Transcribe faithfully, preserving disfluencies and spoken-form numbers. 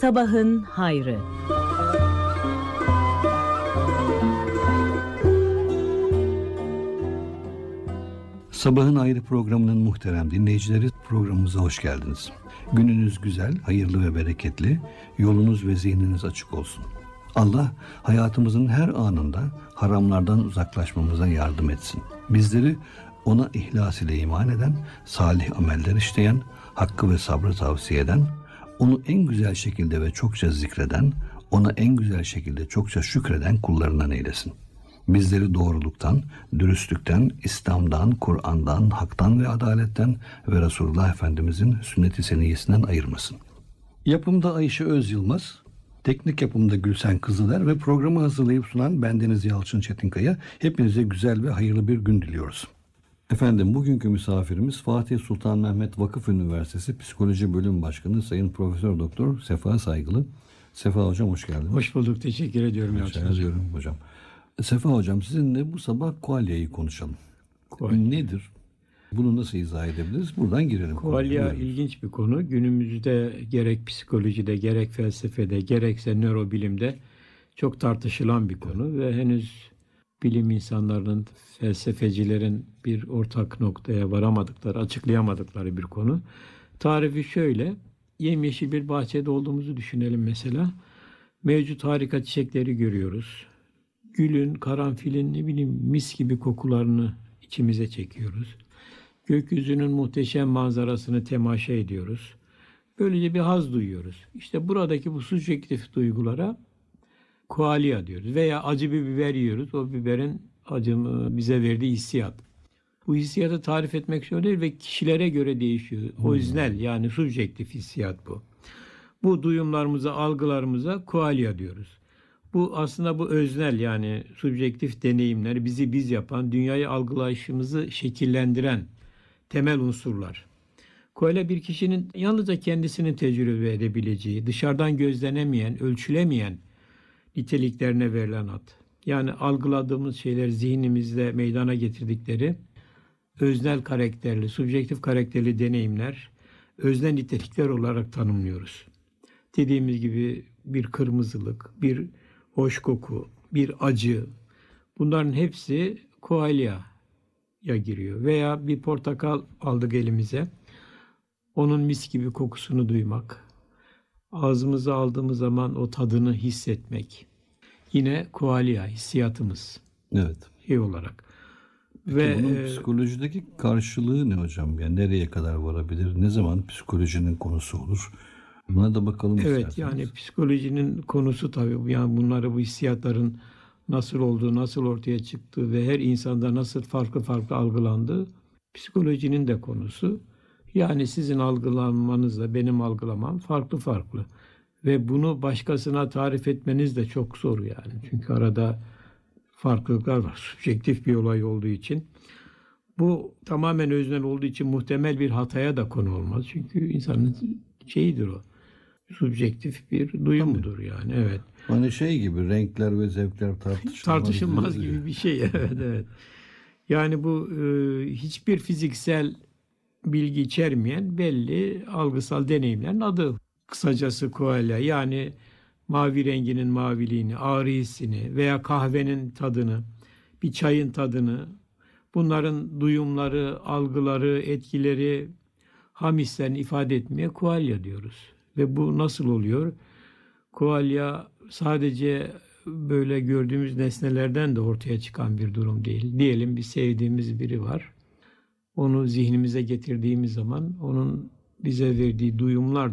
Sabahın hayrı. Sabahın Hayrı programının muhterem dinleyicileri, programımıza hoş geldiniz. Gününüz güzel, hayırlı ve bereketli, yolunuz ve zihniniz açık olsun. Allah hayatımızın her anında haramlardan uzaklaşmamıza yardım etsin. Bizleri ona ihlas ile iman eden, salih ameller işleyen, hakkı ve sabrı tavsiye eden, onu en güzel şekilde ve çokça zikreden, ona en güzel şekilde çokça şükreden kullarından eylesin. Bizleri doğruluktan, dürüstlükten, İslam'dan, Kur'an'dan, haktan ve adaletten ve Resulullah Efendimizin sünnet-i seniyyesinden ayırmasın. Yapımda Ayşe Özyılmaz, teknik yapımda Gülsen Kızıler ve programı hazırlayıp sunan bendeniz Yalçın Çetinkaya. Hepinize güzel ve hayırlı bir gün diliyoruz. Efendim, bugünkü misafirimiz Fatih Sultan Mehmet Vakıf Üniversitesi Psikoloji Bölüm Başkanı Sayın Profesör Doktor Sefa Saygılı. Sefa Hocam, hoş geldiniz. Hoş bulduk, teşekkür ediyorum. Teşekkür ediyorum hocam. Sefa Hocam, sizinle bu sabah koalyayı konuşalım. Koalya nedir? Bunu nasıl izah edebiliriz? Buradan girelim. Koalya ilginç bir konu. Günümüzde gerek psikolojide, gerek felsefede, gerekse nörobilimde çok tartışılan bir konu ve henüz bilim insanlarının, felsefecilerin bir ortak noktaya varamadıkları, açıklayamadıkları bir konu. Tarifi şöyle: yemyeşil bir bahçede olduğumuzu düşünelim mesela. Mevcut harika çiçekleri görüyoruz. Gülün, karanfilin, ne bileyim mis gibi kokularını içimize çekiyoruz. Gökyüzünün muhteşem manzarasını temaşa ediyoruz. Böylece bir haz duyuyoruz. İşte buradaki bu subjektif duygulara koalya diyoruz. Veya acı bir biber yiyoruz. O biberin acımı bize verdiği hissiyat. Bu hissiyatı tarif etmek zor değil ve kişilere göre değişiyor. Orijinal, yani subjektif hissiyat bu. Bu duyumlarımıza, algılarımıza koalya diyoruz. Bu aslında bu öznel, yani subjektif deneyimler, bizi biz yapan, dünyayı algılayışımızı şekillendiren temel unsurlar. Koalya bir kişinin yalnızca kendisinin tecrübe edebileceği, dışarıdan gözlenemeyen, ölçülemeyen niteliklerine verilen ad. Yani algıladığımız şeyler zihnimizde meydana getirdikleri öznel karakterli, subjektif karakterli deneyimler, öznel nitelikler olarak tanımlıyoruz. Dediğimiz gibi bir kırmızılık, bir hoş koku, bir acı, bunların hepsi koalyaya giriyor. Veya bir portakal aldık elimize, onun mis gibi kokusunu duymak, ağzımıza aldığımız zaman o tadını hissetmek, yine koalya, hissiyatımız. Evet. Şey olarak. Peki ve bunun e, psikolojideki karşılığı ne hocam? Yani nereye kadar varabilir? Ne zaman psikolojinin konusu olur? Buna da bakalım evet, isterseniz. Yani psikolojinin konusu tabii. Yani bunları, bu hissiyatların nasıl olduğu, nasıl ortaya çıktığı ve her insanda nasıl farklı farklı algılandığı psikolojinin de konusu. Yani sizin algılamanızla benim algılamam farklı farklı. Ve bunu başkasına tarif etmeniz de çok zor yani. Çünkü arada farklılıklar var. Subjektif bir olay olduğu için. Bu tamamen öznel olduğu için muhtemel bir hataya da konu olmaz. Çünkü insanın şeyidir o. Subjektif bir duyumudur yani. Evet. Hani şey gibi, renkler ve zevkler tartışılmaz. Tartışılmaz gibi bir şey. Evet, evet. Yani bu e, hiçbir fiziksel bilgi içermeyen belli algısal deneyimlerin adı. Kısacası koalya, yani mavi renginin maviliğini, ağrı hissini veya kahvenin tadını, bir çayın tadını, bunların duyumları, algıları, etkileri, ham hislerini ifade etmeye koalya diyoruz. Ve bu nasıl oluyor? Koalya sadece böyle gördüğümüz nesnelerden de ortaya çıkan bir durum değil. Diyelim bir sevdiğimiz biri var. Onu zihnimize getirdiğimiz zaman onun bize verdiği duyumlar